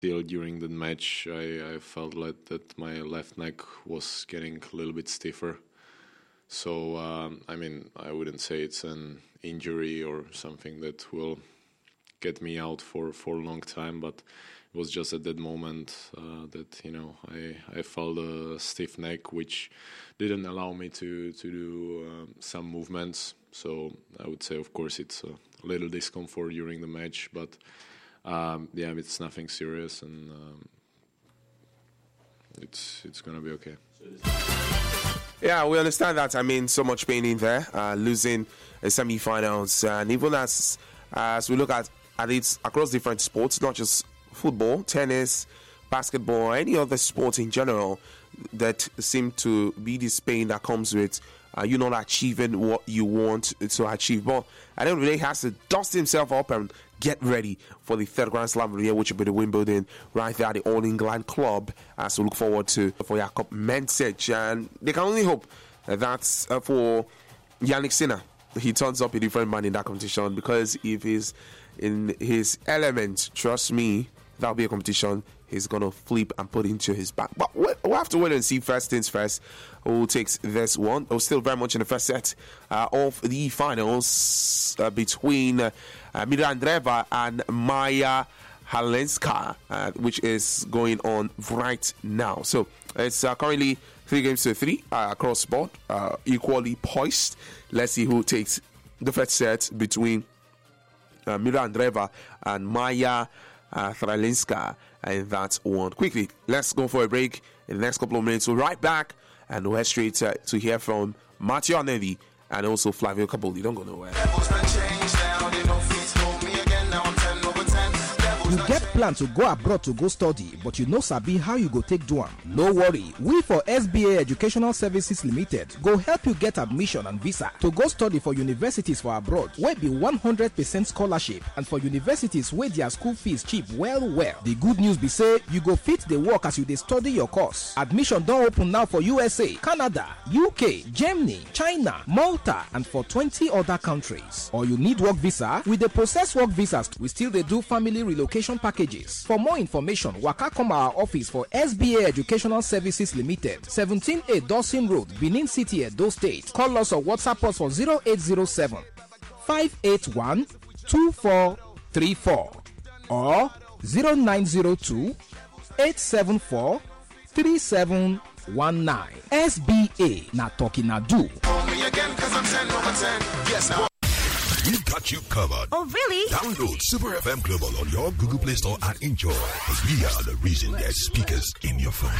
Still during the match, I felt like that my left neck was getting a little bit stiffer. So, I wouldn't say it's an injury or something that will get me out for a long time, but it was just at that moment that, I felt a stiff neck, which didn't allow me to do some movements. So I would say, of course, it's a little discomfort during the match, but it's nothing serious, and it's going to be okay. Yeah, we understand that. So much pain in there, losing a semi-finals, and even as we look at it across different sports, not just football, tennis, basketball, any other sport in general, that seem to be this pain that comes with you not achieving what you want to achieve. But I don't really has to dust himself up and get ready for the third Grand Slam of the year, which will be the Wimbledon right there at the All England Club, as we look forward to for Jakub Mensah. And they can only hope that's for Jannik Sinner. He turns up a different man in that competition, because if he's in his element, trust me, that'll be a competition he's going to flip and put into his back. But we'll have to wait and see. First things first, who takes this one. We're still very much in the first set of the finals between Mira Andreeva and Maya Halenska, which is going on right now. So it's currently 3-3 across the board, equally poised. Let's see who takes the first set between Mira Andreeva and Maya Halenska in that one. Quickly, let's go for a break. In the next couple of minutes, we'll right back and we'll head straight to hear from Matteo Nevi and also Flavio Capaldi. Don't go nowhere. You get plan to go abroad to go study, but you no sabi how you go take do am. No worry, we for SBA Educational Services Limited go help you get admission and visa to go study for universities for abroad wey be 100% scholarship, and for universities wey their school fees cheap well. The good news be say you go fit the work as you dey study your course. Admission don open now for USA, Canada, UK, Germany, China, Malta, and for 20 other countries. Or you need work visa, we dey process work visas. We still dey do family relocation packages. For more information, waka come our office for SBA Educational Services Limited, 17A Dawson Road, Benin City, Edo State. Call us or WhatsApp us for 0807 581 2434 or 0902 874 3719. SBA na talking na do. We've got you covered. Oh, really? Download Super FM Global on your Google Play Store and enjoy. We are the reason there's speakers in your phone.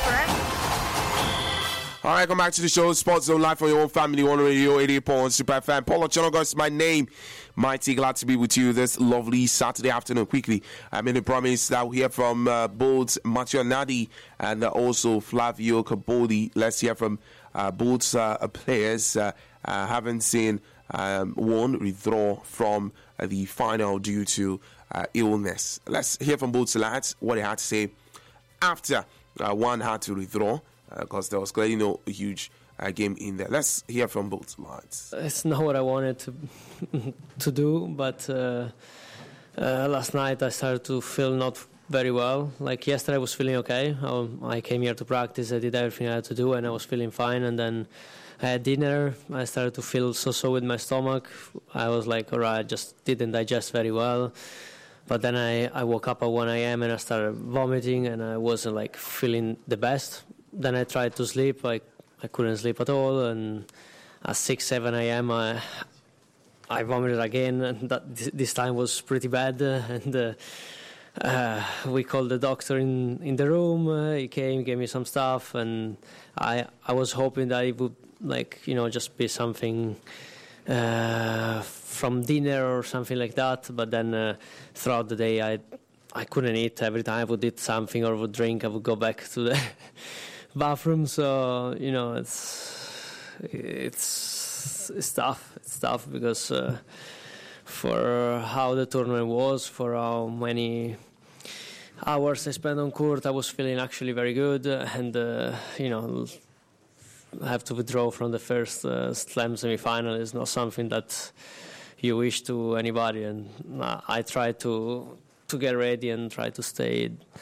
All right, come back to the show. Sports Zone Live for your whole family. One Radio 88.1 Super FM. Paulo Chonogo is my name. Mighty glad to be with you this lovely Saturday afternoon. Quickly, I made a promise that we'll hear from both Matteo Nadi and also Flavio Capaldi. Let's hear from both players. Haven't seen one withdraw from the final due to illness. Let's hear from both lads what they had to say after one had to withdraw, because there was clearly no huge game in there. Let's hear from both lads. It's not what I wanted to do, but last night I started to feel not very well. Like yesterday I was feeling okay. I came here to practice, I did everything I had to do, and I was feeling fine. And then I had dinner, I started to feel so with my stomach. I was like, all right, I just didn't digest very well. But then I woke up at 1 a.m. and I started vomiting, and I wasn't like feeling the best. Then I tried to sleep, I couldn't sleep at all, and at 6, 7 a.m. I vomited again, and this time was pretty bad. And we called the doctor in the room. He came, gave me some stuff, and I was hoping that it would just be something from dinner or something like that. But then throughout the day I couldn't eat. Every time I would eat something or would drink, I would go back to the bathroom. So it's tough. It's tough because for how the tournament was, for how many hours I spent on court, I was feeling actually very good, and have to withdraw from the first slam semi-final is not something that you wish to anybody. And I tried to get ready and try to stay